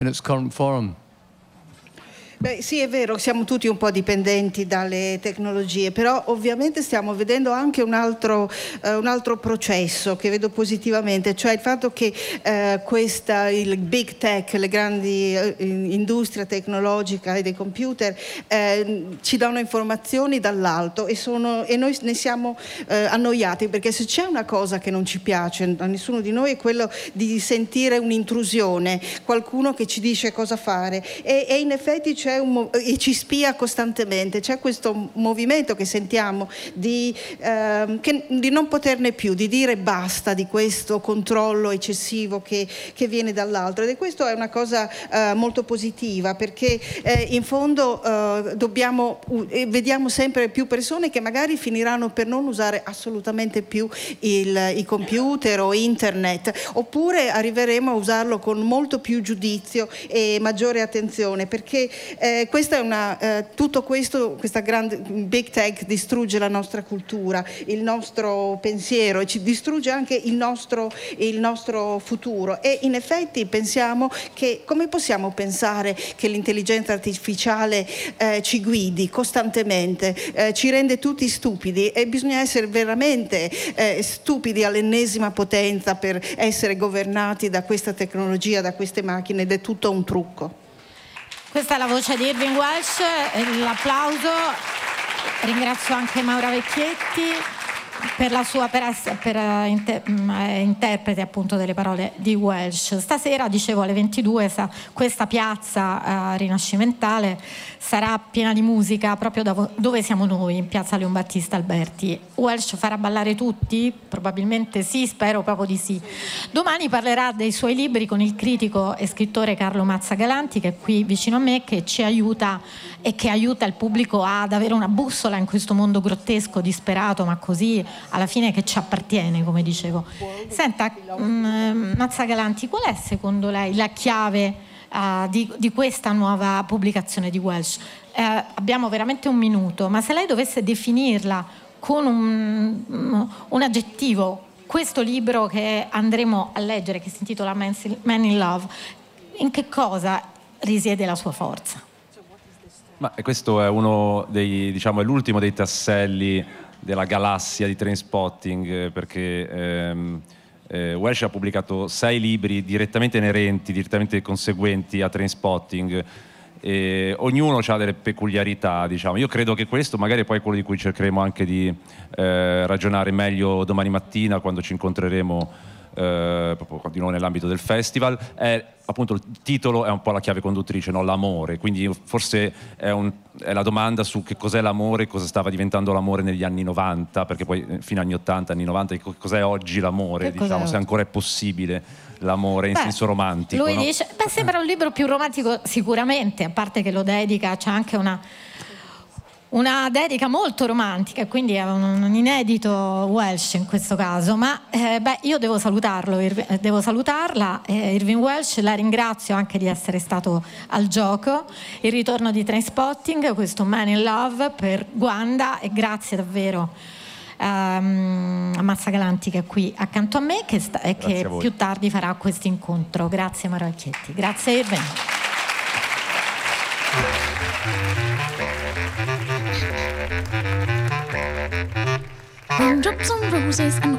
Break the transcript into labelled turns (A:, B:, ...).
A: in its current form.
B: Beh, sì, è vero, siamo tutti un po' dipendenti dalle tecnologie, però ovviamente stiamo vedendo anche un altro processo che vedo positivamente, cioè il fatto che il big tech, le grandi industria tecnologica e dei computer ci danno informazioni dall'alto e noi ne siamo annoiati, perché se c'è una cosa che non ci piace a nessuno di noi è quello di sentire un'intrusione, qualcuno che ci dice cosa fare e in effetti e ci spia costantemente, c'è questo movimento che sentiamo di non poterne più, di dire basta di questo controllo eccessivo che viene dall'altro, e questo è una cosa molto positiva, perché in fondo vediamo sempre più persone che magari finiranno per non usare assolutamente più i computer o internet, oppure arriveremo a usarlo con molto più giudizio e maggiore attenzione, perché questa questa grande big tech distrugge la nostra cultura, il nostro pensiero, e ci distrugge anche il nostro futuro. E in effetti pensiamo che come possiamo pensare che l'intelligenza artificiale ci guidi costantemente, ci rende tutti stupidi, e bisogna essere veramente stupidi all'ennesima potenza per essere governati da questa tecnologia, da queste macchine, ed è tutto un trucco.
C: Questa è la voce di Irving Welsh, l'applauso. Ringrazio anche Maura Vecchietti per la sua interprete appunto delle parole di Welsh. Stasera, dicevo, alle 22 questa piazza rinascimentale sarà piena di musica proprio dove siamo noi, in piazza Leon Battista Alberti. Welsh farà ballare tutti? Probabilmente sì, spero proprio di sì. Domani parlerà dei suoi libri con il critico e scrittore Carlo Mazzagalanti, che è qui vicino a me, che ci aiuta e che aiuta il pubblico ad avere una bussola in questo mondo grottesco, disperato, ma così alla fine che ci appartiene, come dicevo. Senta, Mazzagalanti, qual è secondo lei la chiave di questa nuova pubblicazione di Welsh? Abbiamo veramente un minuto, ma se lei dovesse definirla con un aggettivo, questo libro che andremo a leggere, che si intitola Man in Love, in che cosa risiede la sua forza?
D: Ma questo è uno dei, diciamo, è l'ultimo dei tasselli della galassia di Trainspotting, perché Welsh ha pubblicato 6 libri direttamente inerenti, direttamente conseguenti a Trainspotting, e ognuno ha delle peculiarità, diciamo. Io credo che questo magari poi è quello di cui cercheremo anche di ragionare meglio domani mattina, quando ci incontreremo proprio di nuovo nell'ambito del festival. Appunto il titolo è un po' la chiave conduttrice, no? L'amore, quindi forse è la domanda su che cos'è l'amore, cosa stava diventando l'amore negli anni 90, perché poi fino agli anni 80, anni 90, cos'è oggi l'amore, diciamo, se ancora è possibile l'amore in senso romantico.
C: Lui,
D: no?
C: dice, sembra un libro più romantico sicuramente, a parte che lo dedica, c'è anche una dedica molto romantica, quindi è un inedito Welsh in questo caso, ma io devo salutarla, Irving Welsh, la ringrazio anche di essere stato al gioco, il ritorno di Trainspotting, questo Man in Love per Guanda, e grazie davvero a Mazzagalanti che è qui accanto a me, che più tardi farà questo incontro. Grazie Maura Vecchietti, grazie Irving.
E: Raindrops on roses and